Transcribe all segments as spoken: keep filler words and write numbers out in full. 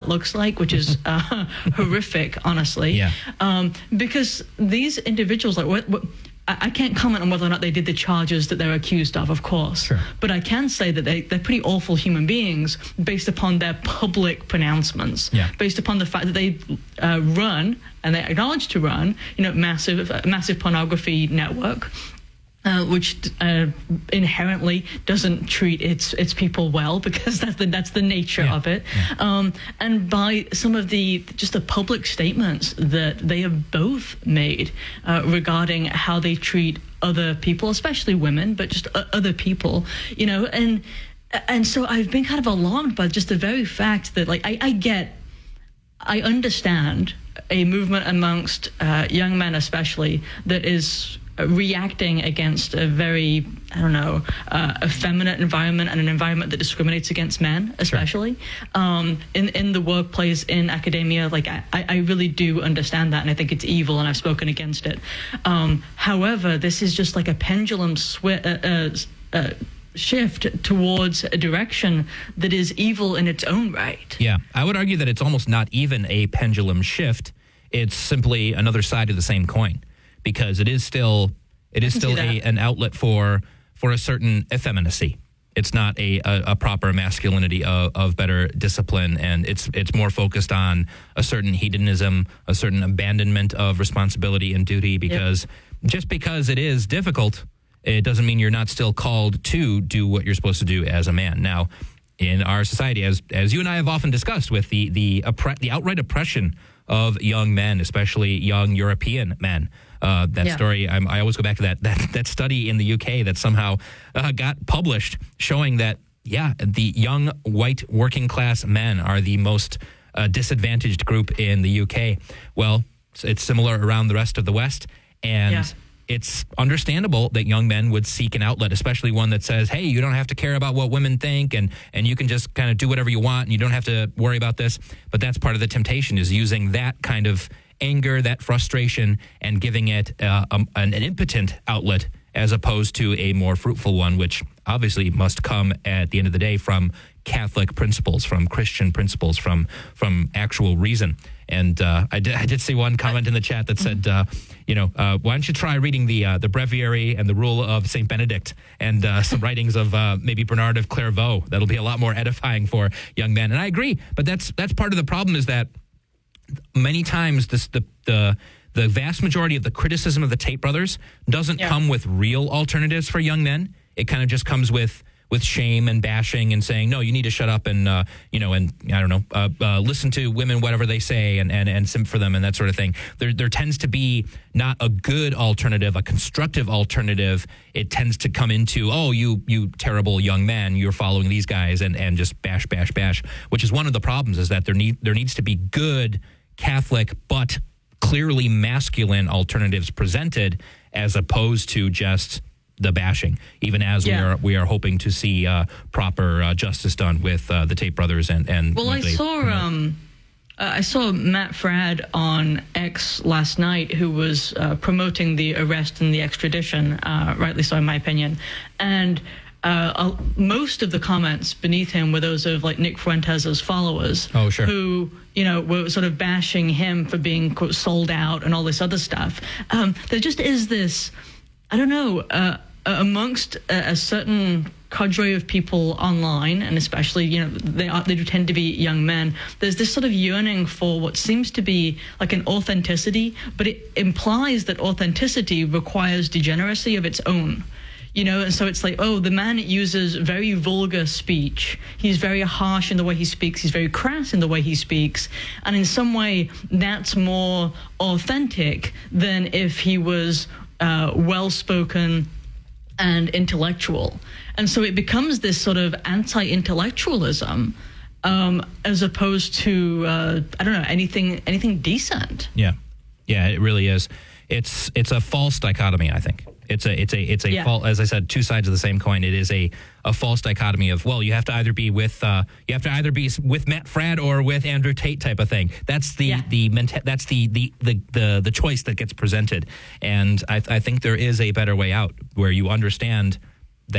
looks like, which is uh, horrific, honestly. Yeah. Um, because these individuals, like, what, what I can't comment on whether or not they did the charges that they're accused of, of course. Sure. But I can say that they, they're pretty awful human beings based upon their public pronouncements, yeah. based upon the fact that they uh, run, and they acknowledge to run, you know, massive, uh, massive pornography network. Uh, which uh, inherently doesn't treat its its people well, because that's the that's the nature yeah. of it. Yeah. Um, and by some of the just the public statements that they have both made uh, regarding how they treat other people, especially women, but just uh, other people, you know, and and so I've been kind of alarmed by just the very fact that, like, I, I get, I understand a movement amongst uh, young men, especially, that is reacting against a very, I don't know, uh, effeminate environment, and an environment that discriminates against men, especially. Sure. Um, in, in the workplace, in academia, like, I, I really do understand that, and I think it's evil, and I've spoken against it. Um, however, this is just like a pendulum swi- uh, uh, uh, shift towards a direction that is evil in its own right. Yeah, I would argue that it's almost not even a pendulum shift. It's simply another side of the same coin. Because it is still it is still a, an outlet for for a certain effeminacy. It's not a, a, a proper masculinity of, of better discipline, and it's it's more focused on a certain hedonism, a certain abandonment of responsibility and duty. Because yep. just because it is difficult, it doesn't mean you're not still called to do what you're supposed to do as a man. Now, in our society, as as you and I have often discussed, with the the oppre- the outright oppression of young men, especially young European men. Uh, that yeah. story, I'm, I always go back to that that, that study in the U K that somehow uh, got published, showing that, yeah, the young white working class men are the most uh, disadvantaged group in the U K. Well, it's similar around the rest of the West, and yeah. it's understandable that young men would seek an outlet, especially one that says, hey, you don't have to care about what women think, and, and you can just kind of do whatever you want, and you don't have to worry about this. But that's part of the temptation, is using that kind of anger, that frustration, and giving it uh, um, an, an impotent outlet, as opposed to a more fruitful one, which obviously must come at the end of the day from Catholic principles, from Christian principles, from from actual reason. And uh, I, did, I did see one comment in the chat that said, uh, you know, uh, why don't you try reading the uh, the Breviary and the Rule of Saint Benedict, and uh, some writings of uh, maybe Bernard of Clairvaux. That'll be a lot more edifying for young men. And I agree, but that's that's part of the problem, is that many times this the the the vast majority of the criticism of the Tate brothers doesn't yeah. come with real alternatives for young men. It kind of just comes with with shame and bashing and saying, no, you need to shut up and, uh, you know, and I don't know, uh, uh, listen to women, whatever they say, and, and, and simp for them and that sort of thing. There there tends to be not a good alternative, a constructive alternative. It tends to come into, oh, you you terrible young man, you're following these guys, and, and just bash, bash, bash, which is one of the problems, is that there need there needs to be good Catholic but clearly masculine alternatives presented, as opposed to just the bashing, even as yeah. we are we are hoping to see uh, proper uh, justice done with uh, the Tate brothers and and. Well, I they, saw you know. um, uh, I saw Matt Fradd on X last night, who was uh, promoting the arrest and the extradition, uh, rightly so in my opinion, and. Uh, uh, most of the comments beneath him were those of, like, Nick Fuentes' followers. Oh, sure. Who, you know, were sort of bashing him for being, quote, sold out and all this other stuff. Um, there just is this, I don't know, uh, amongst a, a certain cadre of people online, and especially, you know, they are, they do tend to be young men, there's this sort of yearning for what seems to be like an authenticity, but it implies that authenticity requires degeneracy of its own. You know, and so it's like, oh, the man uses very vulgar speech. He's very harsh in the way he speaks. He's very crass in the way he speaks. And in some way, that's more authentic than if he was uh, well-spoken and intellectual. And so it becomes this sort of anti-intellectualism, um, as opposed to, uh, I don't know, anything anything decent. Yeah. Yeah, it really is. It's it's a false dichotomy, I think. It's a it's a it's a yeah. false, as I said, two sides of the same coin. It is a, a false dichotomy of, well, you have to either be with uh, you have to either be with Matt Fradd or with Andrew Tate type of thing. That's the yeah. the menta- that's the, the the the the choice that gets presented. And I I think there is a better way out, where you understand that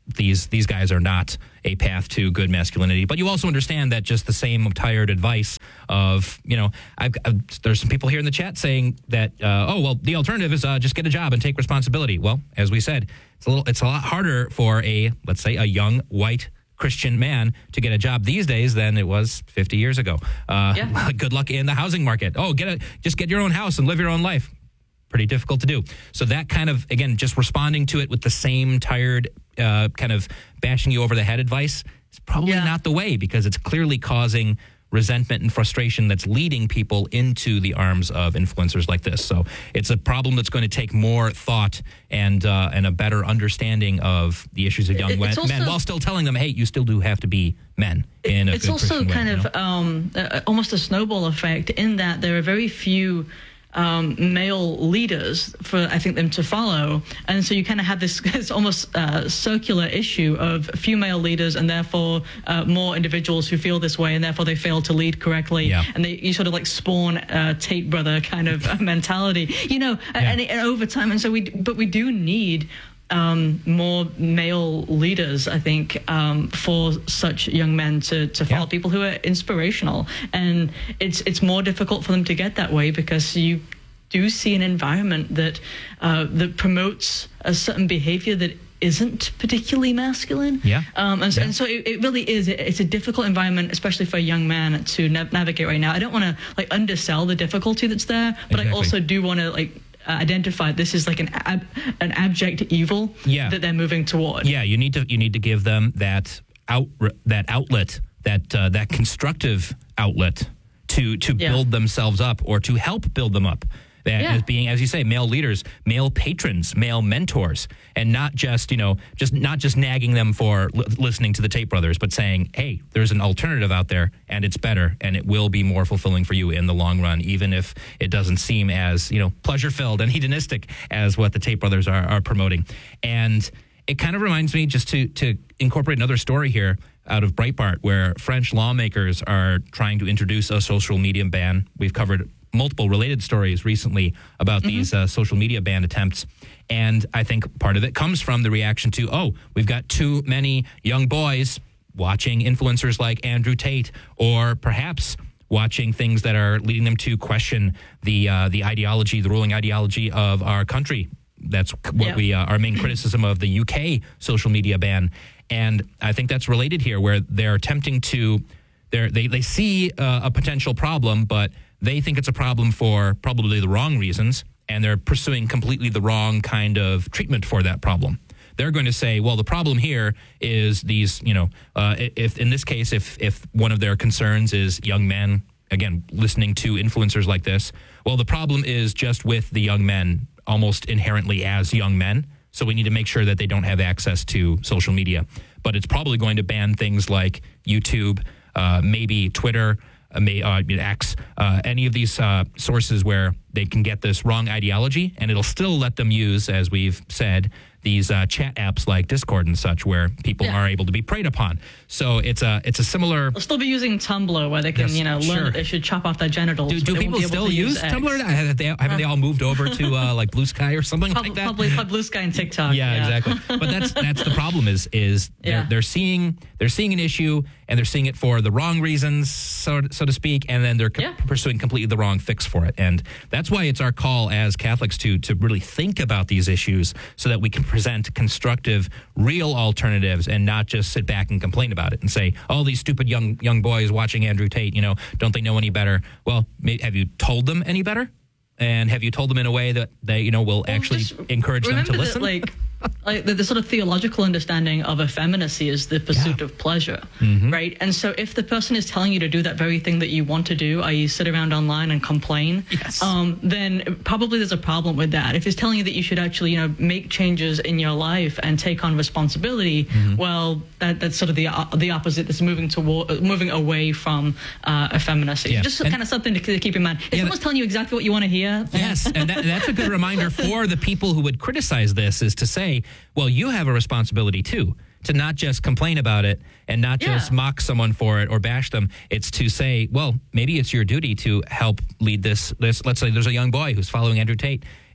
these these guys are not a path to good masculinity. But you also understand that just the same tired advice of, you know, I've, I've, there's some people here in the chat saying that, uh, oh, well, the alternative is uh, just get a job and take responsibility. Well, as we said, it's a little, it's a lot harder for a, let's say, a young white Christian man to get a job these days than it was fifty years ago. Uh, yeah. Good luck in the housing market. Oh, get a, just get your own house and live your own life. Pretty difficult to do. So that kind of, again, just responding to it with the same tired uh, kind of bashing you over the head advice is probably yeah. not the way, because it's clearly causing resentment and frustration that's leading people into the arms of influencers like this. So it's a problem that's going to take more thought and uh, and a better understanding of the issues of young it, men, also, men, while still telling them, hey, you still do have to be men. In a it's good also Christian kind way, of you know? um, uh, almost a snowball effect in that there are very few Um, male leaders for, I think, them to follow. And so you kind of have this, this almost uh, circular issue of few male leaders and therefore uh, more individuals who feel this way, and therefore they fail to lead correctly. Yeah. And they, you sort of like spawn a Tate brother kind of mentality, you know, yeah. and, and over time. And so we, but we do need Um, more male leaders, I think, um, for such young men to, to follow, yeah. people who are inspirational. And it's it's more difficult for them to get that way because you do see an environment that uh, that promotes a certain behavior that isn't particularly masculine. Yeah. Um, and, so, yeah. and so it, it really is. It, it's a difficult environment, especially for a young man to na- navigate right now. I don't want to like undersell the difficulty that's there, but exactly. I also do want to like identify this is like an ab, an abject evil yeah. that they're moving toward. Yeah, you need to you need to give them that out that outlet, that uh, that constructive outlet to to yeah. build themselves up or to help build them up. That yeah. as being, as you say, male leaders, male patrons, male mentors, and not just, you know, just not just nagging them for li- listening to the Tate brothers, but saying, hey, there's an alternative out there and it's better and it will be more fulfilling for you in the long run, even if it doesn't seem as, you know, pleasure filled and hedonistic as what the Tate brothers are, are promoting. And it kind of reminds me, just to, to incorporate another story here out of Breitbart, where French lawmakers are trying to introduce a social media ban. We've covered multiple related stories recently about mm-hmm. these uh, social media ban attempts. And I think part of it comes from the reaction to, oh, we've got too many young boys watching influencers like Andrew Tate, or perhaps watching things that are leading them to question the uh, the ideology, the ruling ideology of our country. That's what yep. we uh, our main criticism of the U K social media ban. And I think that's related here, where they're attempting to, they're, they they see uh, a potential problem, but they think it's a problem for probably the wrong reasons, and they're pursuing completely the wrong kind of treatment for that problem. They're going to say, well, the problem here is these, you know, uh, if in this case, if if one of their concerns is young men, again, listening to influencers like this, well, the problem is just with the young men almost inherently as young men. So we need to make sure that they don't have access to social media. But it's probably going to ban things like YouTube, uh, maybe Twitter, uh, may, uh, X, uh, any of these uh, sources where they can get this wrong ideology, and it'll still let them use, as we've said, these uh, chat apps like Discord and such, where people yeah. are able to be preyed upon. So it's a it's a similar. They'll still be using Tumblr, where they can, yes, you know, learn sure. that they should chop off their genitals. Do, do people still use Tumblr? Have they, haven't they all moved over to uh, like Blue Sky or something Probably, like that? Probably Blue Sky and TikTok. Yeah, yeah. exactly. But that's that's the problem. Is is they're, yeah. they're seeing they're seeing an issue, and they're seeing it for the wrong reasons, so so to speak, and then they're co- yeah. pursuing completely the wrong fix for it. And that's why it's our call as Catholics to to really think about these issues, so that we can present constructive, real alternatives, and not just sit back and complain about it and say, "Oh, these stupid young young boys watching Andrew Tate, you know, don't they know any better?" Well, may, have you told them any better? And have you told them in a way that they, you know, will well, actually encourage them to listen? That, like, like the, the sort of theological understanding of effeminacy is the pursuit yeah. of pleasure, mm-hmm. right? And so if the person is telling you to do that very thing that you want to do, that is sit around online and complain, yes. um, then probably there's a problem with that. If it's telling you that you should actually, you know, make changes in your life and take on responsibility, mm-hmm. well, that, that's sort of the uh, the opposite. That's moving toward, moving away from uh, effeminacy. Yeah. Just and, kind of something to, to keep in mind. If yeah, someone's telling you exactly what you want to hear. Yes, and that, that's a good reminder for the people who would criticize this, is to say, well, you have a responsibility too, to not just complain about it and not yeah. just mock someone for it or bash them. It's to say, well, maybe it's your duty to help lead this. This, let's say there's a young boy who's following Andrew Tate.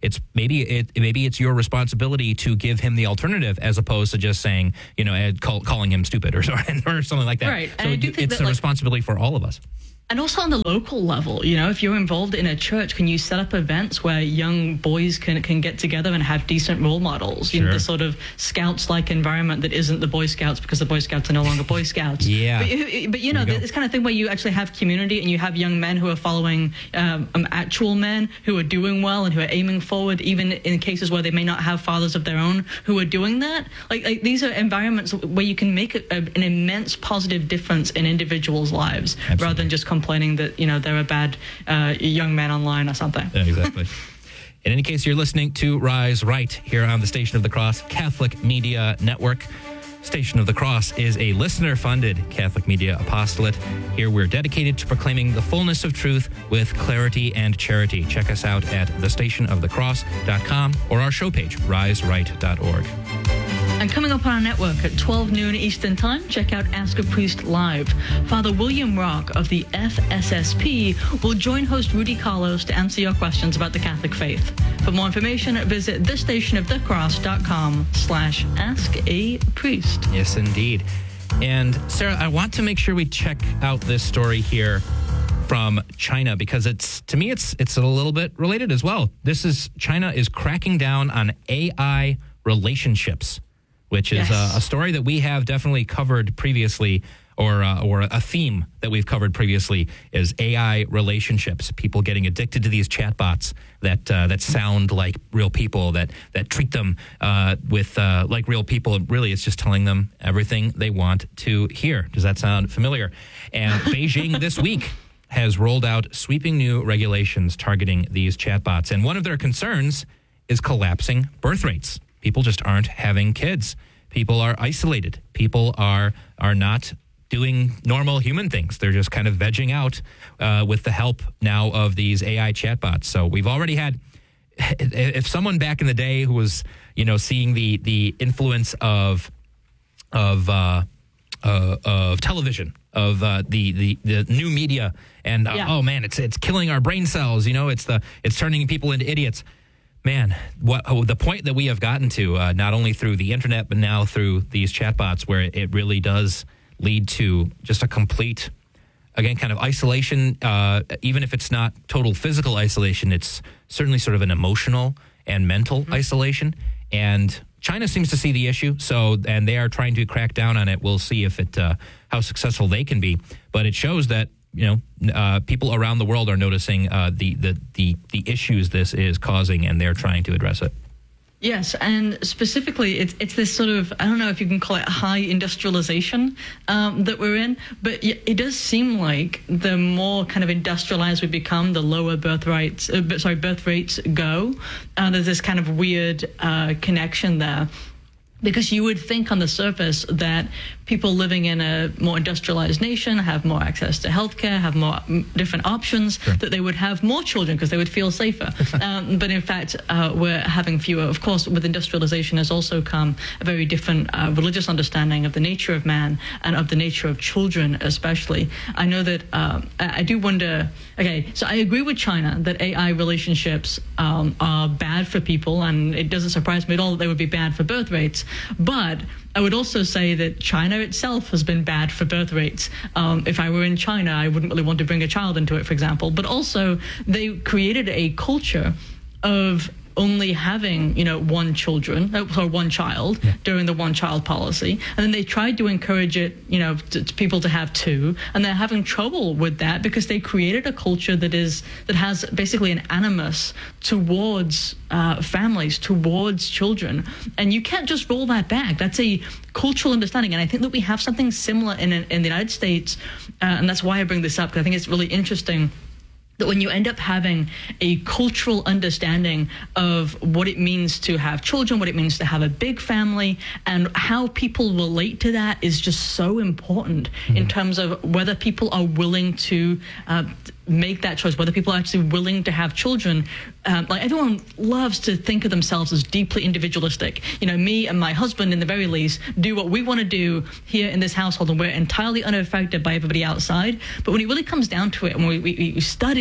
it's maybe it maybe it's your responsibility to give him the alternative as opposed to just saying, you know, call, calling him stupid or, or something like that. Right. So and I do think it's that, a like, responsibility for all of us. And also on the local level, you know, if you're involved in a church, can you set up events where young boys can can get together and have decent role models? Sure. You know, the sort of Scouts-like environment that isn't the Boy Scouts because the Boy Scouts are no longer Boy Scouts. Yeah. But, but you know, this kind of thing where you actually have community and you have young men who are following um, um, actual men who are doing well and who are aiming forward, even in cases where they may not have fathers of their own who are doing that. Like, like these are environments where you can make a, a, an immense positive difference in individuals' lives. Absolutely. Rather than just complaining that, you know, they're a bad uh, young man online or something. Yeah, exactly. In any case, you're listening to Rise Right here on the Station of the Cross Catholic Media Network. Station of the Cross is a listener-funded Catholic media apostolate. Here we're dedicated to proclaiming the fullness of truth with clarity and charity. Check us out at the station of the cross dot com or our show page, rise right dot org. And coming up on our network at twelve noon Eastern Time, check out Ask a Priest Live. Father William Rock of the F S S P will join host Rudy Carlos to answer your questions about the Catholic faith. For more information, visit the station of the cross dot com slash ask a priest. Yes, indeed. And Sarah, I want to make sure we check out this story here from China because it's, to me, it's it's a little bit related as well. This is, China is cracking down on A I relationships, which is yes. a, a story that we have definitely covered previously, or uh, or a theme that we've covered previously is A I relationships. People getting addicted to these chatbots that uh, that sound like real people, that that treat them uh, with uh, like real people. And really, it's just telling them everything they want to hear. Does that sound familiar? And Beijing this week has rolled out sweeping new regulations targeting these chatbots. And one of their concerns is collapsing birth rates. People just aren't having kids. People are isolated. People are are not doing normal human things. They're just kind of vegging out uh, with the help now of these A I chatbots. So we've already had, if someone back in the day who was, you know, seeing the the influence of of uh, uh, of television, of uh, the, the the new media, and uh, yeah. oh man, it's it's killing our brain cells. You know, it's the it's turning people into idiots. Man, what oh, the point that we have gotten to, uh, not only through the internet, but now through these chatbots, where it really does lead to just a complete, again, kind of isolation. Uh, even if it's not total physical isolation, it's certainly sort of an emotional and mental mm-hmm. isolation. And China seems to see the issue, so and they are trying to crack down on it. We'll see if it uh, how successful they can be. But it shows that, you know, uh, people around the world are noticing uh, the, the the the issues this is causing, and they're trying to address it. Yes, and specifically, it's it's this sort of, I don't know if you can call it high industrialization um, that we're in, but it does seem like the more kind of industrialized we become, the lower birth rates, uh, sorry, birth rates go. Uh, there's this kind of weird uh, connection there. Because you would think on the surface that people living in a more industrialized nation have more access to healthcare, have more different options, sure. that they would have more children because they would feel safer. um, but in fact, uh, we're having fewer. Of course, with industrialization has also come a very different uh, religious understanding of the nature of man and of the nature of children, especially. I know that uh, I do wonder, okay, so I agree with China that A I relationships um, are bad for people, and it doesn't surprise me at all that they would be bad for birth rates. But I would also say that China itself has been bad for birth rates. Um, if I were in China, I wouldn't really want to bring a child into it, for example. But also, they created a culture of only having, you know, one children, or one child yeah. during the one-child policy. And then they tried to encourage it, you know, to, to people to have two. And they're having trouble with that because they created a culture that is that has basically an animus towards uh, families, towards children. And you can't just roll that back. That's a cultural understanding. And I think that we have something similar in, in the United States. Uh, and that's why I bring this up, because I think it's really interesting that when you end up having a cultural understanding of what it means to have children, what it means to have a big family, and how people relate to that is just so important mm-hmm. in terms of whether people are willing to uh, make that choice, whether people are actually willing to have children. Um, like everyone loves to think of themselves as deeply individualistic. You know, me and my husband, in the very least, do what we want to do here in this household, and we're entirely unaffected by everybody outside. But when it really comes down to it, and we, we, we study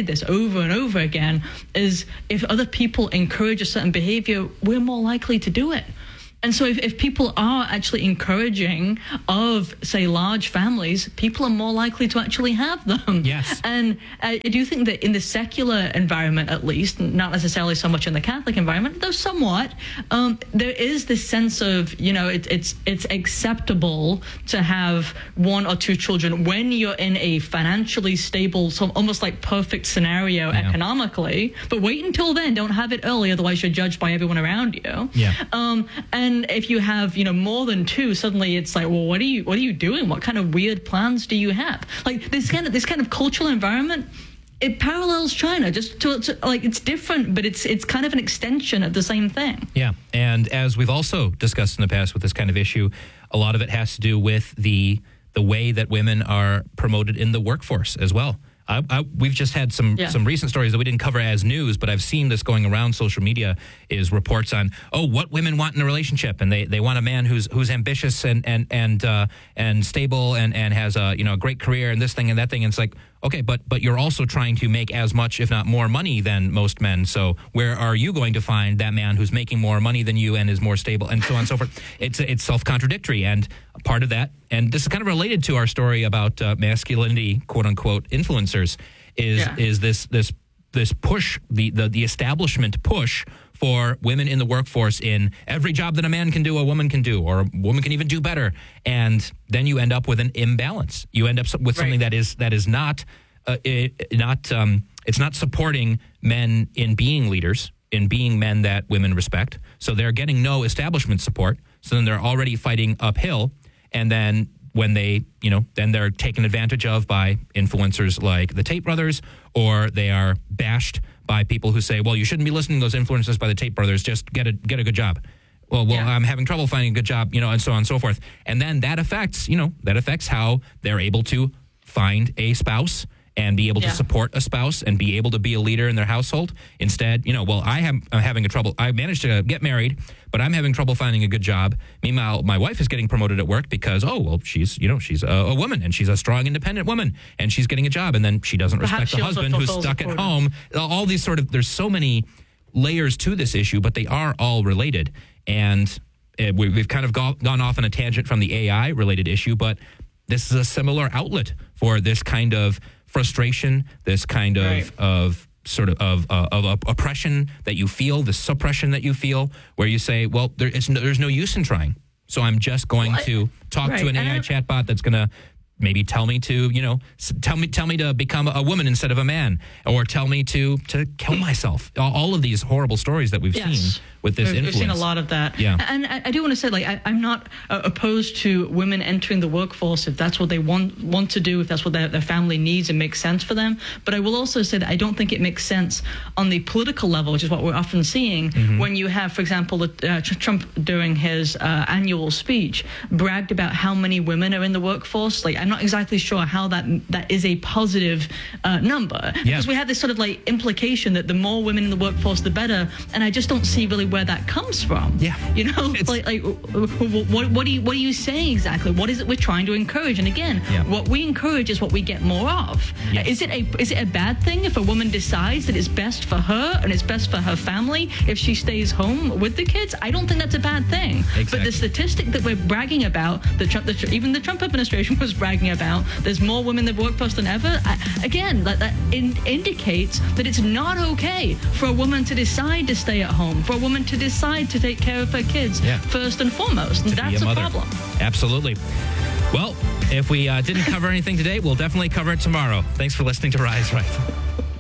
repeated this over and over again, is if other people encourage a certain behavior, we're more likely to do it. And so if, if people are actually encouraging of, say, large families, people are more likely to actually have them. Yes. And I do think that in the secular environment, at least, not necessarily so much in the Catholic environment, though somewhat, um, there is this sense of, you know, it, it's it's acceptable to have one or two children when you're in a financially stable, so almost like perfect scenario yeah. economically. But wait until then. Don't have it early, otherwise you're judged by everyone around you. Yeah. Um, and And if you have, you know, more than two, suddenly it's like, well, what are you, what are you doing? What kind of weird plans do you have? Like this kind of, this kind of cultural environment, it parallels China. Just to, to like, it's different, but it's it's kind of an extension of the same thing. Yeah, and as we've also discussed in the past with this kind of issue, a lot of it has to do with the the way that women are promoted in the workforce as well. I, I, we've just had some yeah. some recent stories that we didn't cover as news, but I've seen this going around social media, is reports on, oh, what women want in a relationship, and they, they want a man who's who's ambitious and and and uh, and stable and, and has a you know a great career and this thing and that thing. And it's like, okay, but but you're also trying to make as much, if not more, money than most men. So where are you going to find that man who's making more money than you and is more stable, and so on and so forth? It's it's self-contradictory, and part of that, and this is kind of related to our story about uh, masculinity, quote unquote, influencers, is yeah. is this this this push, the, the the establishment push for women in the workforce in every job that a man can do, a woman can do, or a woman can even do better. And then you end up with an imbalance. You end up with something right. that is that is not uh, it, not um, it's not supporting men in being leaders, in being men that women respect. So they're getting no establishment support. So then they're already fighting uphill. And then when they, you know, then they're taken advantage of by influencers like the Tate brothers, or they are bashed by people who say, well, you shouldn't be listening to those influencers by the Tate brothers. Just get a get a good job. Well, well, yeah. I'm having trouble finding a good job, you know, and so on and so forth. And then that affects, you know, that affects how they're able to find a spouse and be able yeah. to support a spouse and be able to be a leader in their household. Instead, you know, well, I am I'm having a trouble. I managed to get married, but I'm having trouble finding a good job. Meanwhile, my wife is getting promoted at work because, oh, well, she's, you know, she's a, a woman, and she's a strong, independent woman, and she's getting a job, and then she doesn't Perhaps respect the husband who's stuck at home. All these sort of, there's so many layers to this issue, but they are all related. And uh, we, we've kind of go, gone off on a tangent from the A I related issue, but this is a similar outlet for this kind of frustration, this kind of right. of sort of of, uh, of of oppression that you feel, the suppression that you feel, where you say, well, there is no, there's no use in trying. So I'm just going well, to talk right. to an A I chatbot that's going to maybe tell me to, you know, tell me tell me to become a woman instead of a man, or tell me to to kill myself. All of these horrible stories that we've yes. seen with this we've, influence. We've seen a lot of that. Yeah. And I, I do want to say, like, I, I'm not uh, opposed to women entering the workforce if that's what they want want to do, if that's what their, their family needs and makes sense for them. But I will also say that I don't think it makes sense on the political level, which is what we're often seeing, mm-hmm. when you have, for example, uh, Trump during his uh, annual speech bragged about how many women are in the workforce. Like, I'm not exactly sure how that that is a positive uh, number. Yeah. Because we have this sort of like implication that the more women in the workforce, the better. And I just don't see really where that comes from. Yeah. You know, it's, like, like what, what, are you, what are you saying exactly? What is it we're trying to encourage? And again, yeah. what we encourage is what we get more of. Yes. Is it a is it a bad thing if a woman decides that it's best for her and it's best for her family if she stays home with the kids? I don't think that's a bad thing. Exactly. But the statistic that we're bragging about, the, Trump, the even the Trump administration was bragging about, there's more women in the workforce than ever. I, again, that, that in, indicates that it's not okay for a woman to decide to stay at home, for a woman to decide to take care of her kids yeah. first and foremost. And that's a, a problem. Absolutely. Well, if we uh, didn't cover anything today, we'll definitely cover it tomorrow. Thanks for listening to Rise Rifle.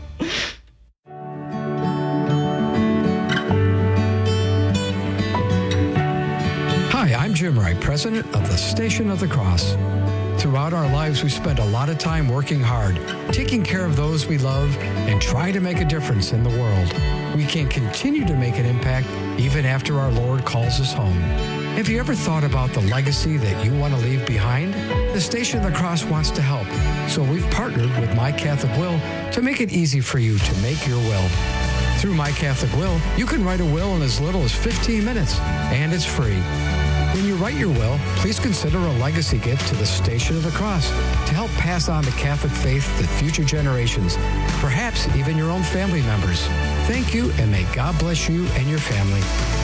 Hi, I'm Jim Wright, president of the Station of the Cross. Throughout our lives, we spend a lot of time working hard, taking care of those we love, and trying to make a difference in the world. We can continue to make an impact even after our Lord calls us home. Have you ever thought about the legacy that you want to leave behind? The Station of the Cross wants to help, so we've partnered with My Catholic Will to make it easy for you to make your will. Through My Catholic Will, you can write a will in as little as fifteen minutes, and it's free. When you write your will, please consider a legacy gift to the Station of the Cross to help pass on the Catholic faith to future generations, perhaps even your own family members. Thank you, and may God bless you and your family.